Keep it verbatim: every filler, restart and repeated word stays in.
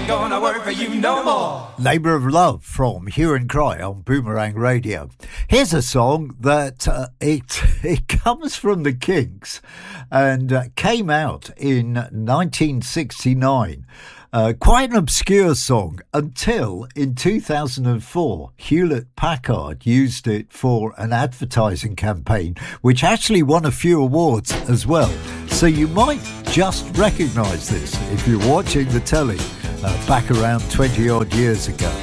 gonna work for you no more. Labour of Love from Hue and Cry on Boomerang Radio. Here's a song that uh, it it comes from the Kinks and uh, came out in nineteen sixty-nine. Uh, quite an obscure song until in two thousand four, Hewlett Packard used it for an advertising campaign, which actually won a few awards as well. So you might just recognise this if you're watching the telly uh, back around twenty odd years ago.